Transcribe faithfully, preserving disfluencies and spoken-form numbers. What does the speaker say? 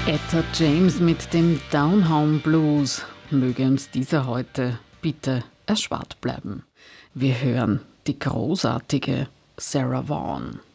Etta James mit dem Down-Home Blues. Möge uns dieser heute bitte erspart bleiben. Wir hören die großartige Sarah Vaughan.